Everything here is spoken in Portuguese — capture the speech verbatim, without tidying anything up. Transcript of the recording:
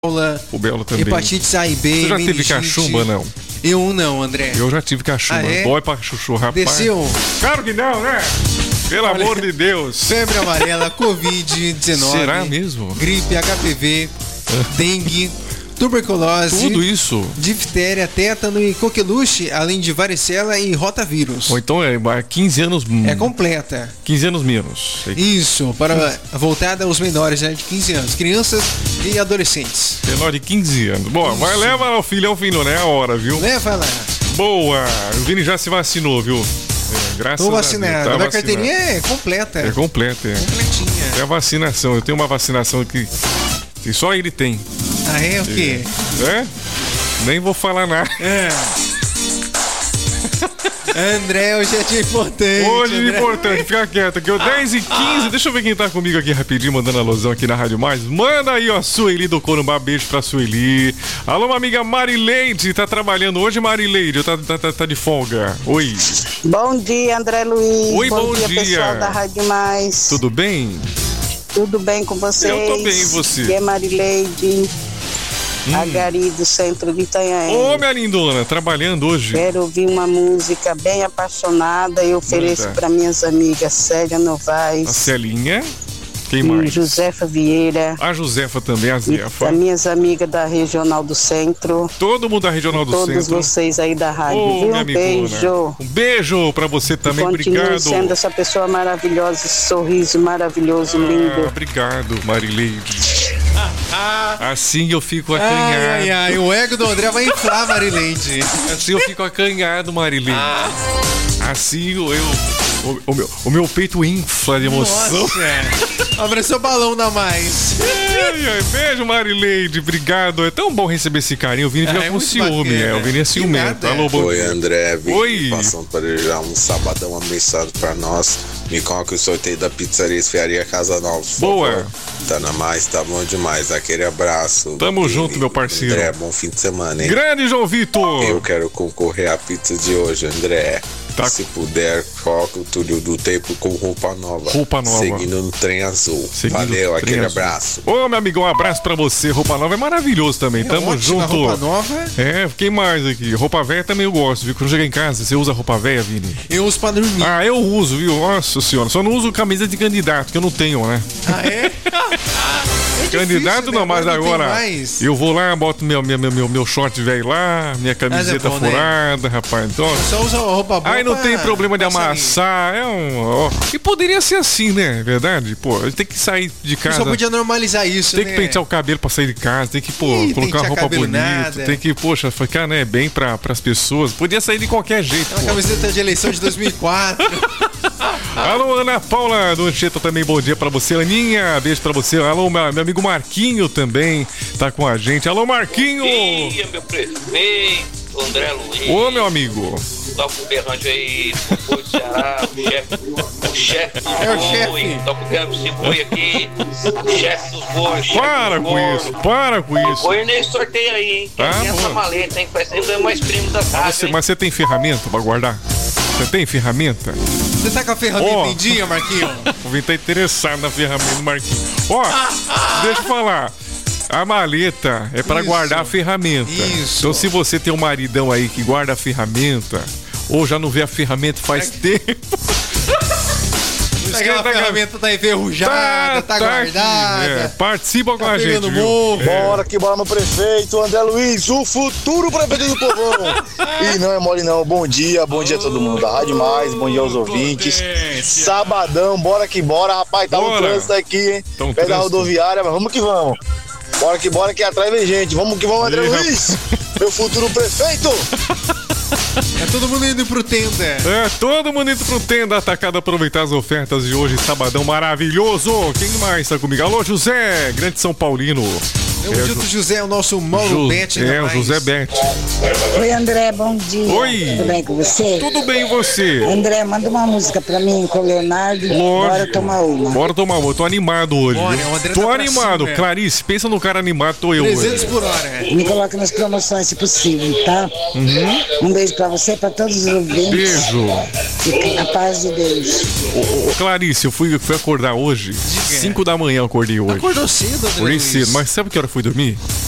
Rubéola também. Hepatite A e B. Você já meningite. teve cachumba, não? Eu não, André. Eu já tive cachumba. Ah, é? Dói pra chuchu, rapaz. Desceu. Claro que não, né? Pelo Olha, amor de Deus. Febre amarela, covid dezenove. Será mesmo? Gripe, H P V, dengue, tuberculose. Tudo isso. Diftéria, tétano e coqueluche, além de varicela e rotavírus. Ou então é quinze anos... É completa. quinze anos menos. Isso, para voltada aos menores, né, de quinze anos. Crianças e adolescentes. Menor de quinze anos. Bom, vai leva lá o filhão, filho, né? A hora, viu? Leva lá. Boa. O Vini já se vacinou, viu? É, graças Tô a Deus. vacinado. Tá A minha vacinado. carteirinha é completa. É completa, é. Completinha. É a vacinação. Eu tenho uma vacinação que, que só ele tem. Ah, é o quê? É? Nem vou falar nada. É. André, hoje é dia importante. Hoje é André. importante, fica quieto aqui, ó, dez e quinze, deixa eu ver quem tá comigo aqui rapidinho, mandando alusão aqui na Rádio Mais. Manda aí, ó, Sueli do Corumbá, beijo pra Sueli. Alô, uma amiga Marileide, tá trabalhando hoje, Marileide, ou tá, tá, tá, tá de folga? Oi. Bom dia, André Luiz. Oi, bom, bom dia, dia. pessoal da Rádio Mais. Tudo bem? Tudo bem com vocês? Eu tô bem, e você? Aqui é Marileide, Hum. Agari do centro de Itanhaém. Ô, minha lindona, trabalhando hoje. Quero ouvir uma música bem apaixonada e ofereço Manda. para minhas amigas Célia A Novaes Celinha, quem e mais? Josefa Vieira. A Josefa também, a E Zefa. as minhas amigas da Regional do Centro. Todo mundo da Regional do Todos Centro. vocês aí da rádio. Ô, viu? minha Um amigona. beijo. Um beijo pra você também, Continue obrigado. sendo essa pessoa maravilhosa, esse sorriso maravilhoso, lindo. Ah, obrigado, Marileide. Assim eu fico acanhado. Ai, ai, ai, o ego do André vai inflar, Marileide. Assim eu fico acanhado, Marileide. Assim eu, eu- o, o meu, o meu peito infla de emoção. Nossa, abre seu balão da mais. Ai, ai, beijo, Marileide, obrigado. É tão bom receber esse carinho. O Vini Ah, fica é com muito ciúme, bacana. é. O Vini é ciumento. nada. Alô, bom Oi, dia. André. Vim Oi. passando para desejar um sabadão abençoado para nós. Me coloca o sorteio da pizzaria Esfiaria Casa Nova. por Boa. favor. Tá na mais, tá bom demais. Aquele abraço. Tamo Vini. junto, meu parceiro. André, bom fim de semana, hein? Grande João Vitor. Eu quero concorrer à pizza de hoje, André. Tá. Se puder, coloca o túnel do tempo com roupa nova. Roupa nova. Seguindo no trem azul. Seguindo Valeu, o aquele trem azul. abraço. Ô, meu amigo, um abraço pra você. Roupa nova é maravilhoso também. Tamo Ótima junto. roupa nova. É, quem mais aqui? Roupa velha também eu gosto, viu? Quando chega em casa, você usa roupa velha, Vini? Eu uso pra dormir. Ah, eu uso, viu? Nossa senhora. Só não uso camisa de candidato, que eu não tenho, né? Ah, é? É Candidato difícil, não, né? mas tem agora mais. eu vou lá, boto meu, meu, meu, meu short velho lá, minha camiseta bom, né? furada, rapaz. Então, Só usa roupa boa. aí não pra- tem problema de pra sair. amassar, é um... ó. E poderia ser assim, né? Verdade? Pô, a gente tem que sair de casa... Só podia normalizar isso, Tem né? que pentear o cabelo pra sair de casa, tem que, pô, Ih, colocar pentear uma roupa cabelo bonita, nada. tem que, poxa, ficar, né, bem pra, pras pessoas. Podia sair de qualquer jeito, É uma pô. camiseta de eleição de dois mil e quatro. Alô, Ana Paula do Anchieta também, bom dia pra você. Aninha, beijo pra você. Alô, meu, meu amigo Marquinho também tá com a gente. Alô, Marquinho! Dia, meu prefeito, André Luiz. Ô, meu amigo. Toca o berrante aí, o boi do Ceará, o chefe, o chefe dos É o bois. chefe. Toca o berrante desse boi aqui, o chefe dos bois, chefe Para dos com bois. isso, para com isso. Põe nesse sorteio aí, hein? Tá, Tem essa boa. maleta, hein? Faz tempo que é mais primo da Você- rádio, hein? mas você tem ferramenta pra guardar? Você tem ferramenta? Você tá com a ferramenta Ó. em dia, Marquinhos? O Vini tá interessado na ferramenta do Marquinhos. Ó, deixa eu falar. A maleta é pra Isso. guardar a ferramenta. Isso. Então, se você tem um maridão aí que guarda a ferramenta, ou já não vê a ferramenta faz tempo. Aquela ferramenta tá enferrujada, tá, guardada. aqui, é. Participa com Tá a gente, pegando viu? morro. Bora que bora no prefeito, André Luiz, o futuro prefeito do povão. E não é mole não, bom dia, bom dia a todo mundo da Rádio Mais, bom dia aos ouvintes. Sabadão, bora que bora, rapaz, tá Bora. no trânsito aqui, Tá no pé da trânsito. rodoviária, mas vamos que vamos. Bora que bora que atrás vem gente, vamos que vamos, André Ih, Luiz, meu futuro prefeito. É todo mundo indo pro tenda. É, todo mundo indo pro Tenda Atacado aproveitar as ofertas de hoje, sabadão maravilhoso. Quem mais tá comigo? Alô, José, grande São Paulino. Eu É, dito José, o nosso Mauro Ju- Bet. É, o José Bete. Oi, André, bom dia. Oi. Tudo bem com você? Tudo bem e você? André, manda uma música pra mim com o Leonardo. Lógico. Bora tomar uma. Bora tomar uma. Eu tô animado hoje. Bora, viu? o André Tô tá pra animado. cima. Clarice, pensa no cara animado, tô eu trezentos hoje. por hora. Me coloca nas promoções, se possível, tá? Uhum. Um beijo pra você e pra todos os ouvintes. Beijo. E a paz de Deus. Ô, ô, Clarice, eu fui, fui acordar hoje. cinco da manhã eu acordei hoje. Acordou cedo, André Acordei Luiz. cedo. Mas sabe que hora eu fui dormir?